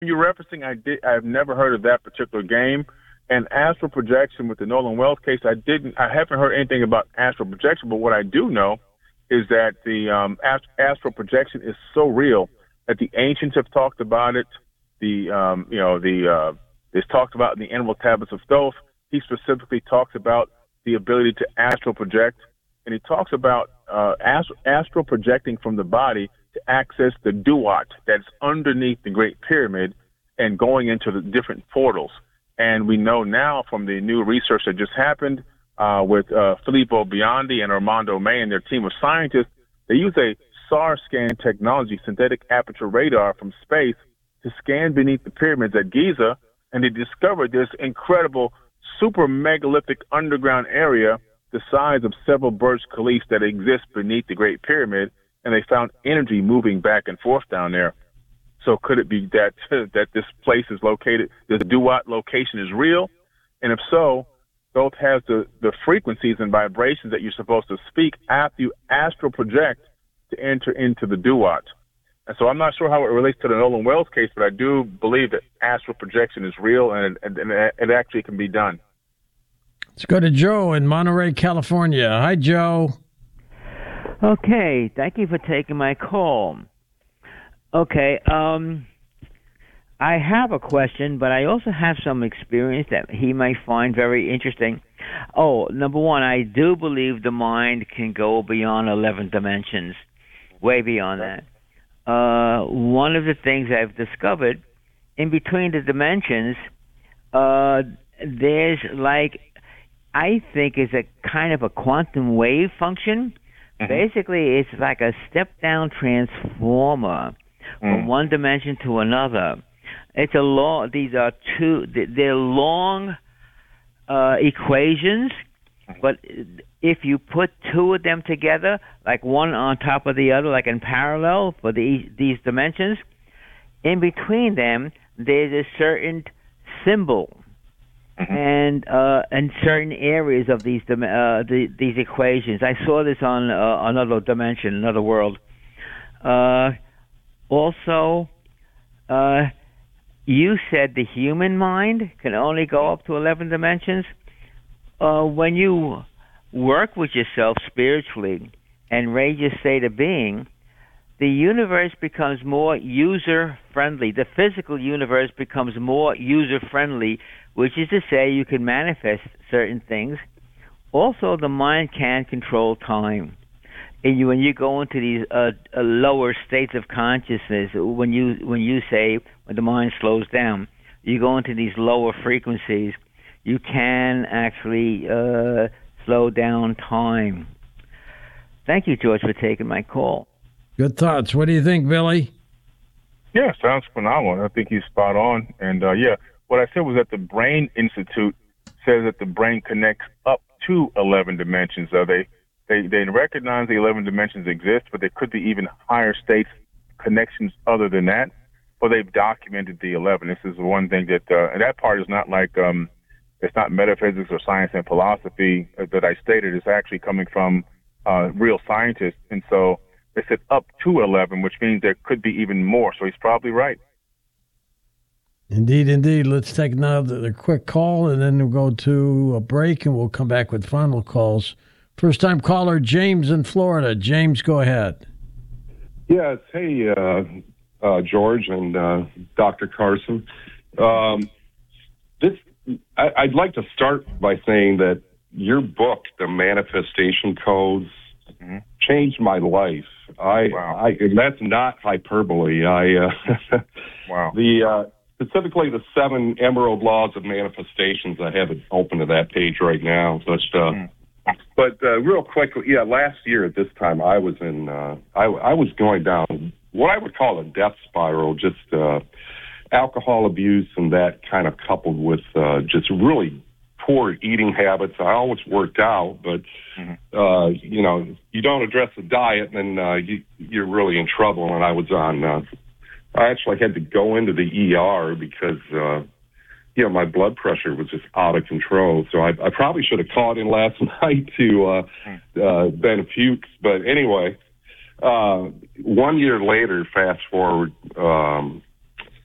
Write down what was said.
you're referencing, I've never heard of that particular game. And astral projection with the Nolan Wells case, I haven't heard anything about astral projection, but what I do know is that the astral projection is so real that the ancients have talked about it. It's talked about in the Animal Tablets of Thoth. He specifically talks about the ability to astral project, and he talks about astral projecting from the body to access the duat that's underneath the Great Pyramid and going into the different portals. And we know now from the new research that just happened with Filippo Biondi and Armando May and their team of scientists, they use a SAR scan technology, synthetic aperture radar from space, to scan beneath the pyramids at Giza, and they discovered this incredible super megalithic underground area the size of several Burj Khalifa that exists beneath the Great Pyramid, and they found energy moving back and forth down there. So could it be that this place is located, this Duat location is real? And if so, Thoth has the frequencies and vibrations that you're supposed to speak after you astral project to enter into the Duat. And so I'm not sure how it relates to the Nolan Wells case, but I do believe that astral projection is real and it actually can be done. Let's go to Joe in Monterey, California. Hi, Joe. Okay, thank you for taking my call. Okay, I have a question, but I also have some experience that he might find very interesting. Oh, number one, I do believe the mind can go beyond 11 dimensions, way beyond that. One of the things I've discovered, in between the dimensions, there's I think is a kind of a quantum wave function. Mm-hmm. Basically, it's like a step-down transformer from one dimension to another. It's these are they're long equations, but if you put two of them together, like one on top of the other, like in parallel for these dimensions, in between them, there's a certain symbol. And certain areas of these equations. I saw this on another dimension, another world. Also, you said the human mind can only go up to 11 dimensions. When you work with yourself spiritually and raise your state of being, the universe becomes more user-friendly. The physical universe becomes more user-friendly, which is to say you can manifest certain things. Also, the mind can control time. And when you go into these lower states of consciousness, when the mind slows down, you go into these lower frequencies, you can actually slow down time. Thank you, George, for taking my call. Good thoughts. What do you think, Billy? Yeah, sounds phenomenal. I think he's spot on. And what I said was that the Brain Institute says that the brain connects up to 11 dimensions. So they recognize the 11 dimensions exist, but there could be even higher states connections other than that. Or they've documented the 11. This is one thing that, and that part is not like, it's not metaphysics or science and philosophy that I stated. It's actually coming from real scientists. And so they said up to 11, which means there could be even more. So he's probably right. Indeed, indeed. Let's take another quick call, and then we'll go to a break, and we'll come back with final calls. First-time caller, James in Florida. James, go ahead. Yes. Hey, George and Dr. Carson. I'd like to start by saying that your book, The Manifestation Codes, changed my life. And that's not hyperbole. Wow. Specifically the 7 Emerald Laws of Manifestations. I have it open to that page right now. But real quickly, last year at this time, I was in. I was going down what I would call a death spiral. Just alcohol abuse and that kind of coupled with just really poor eating habits. I always worked out, but you don't address the diet, and you're really in trouble. And I was on. I actually had to go into the ER because my blood pressure was just out of control. So I probably should have called in last night to Ben Fuchs. But anyway, 1 year later, fast forward,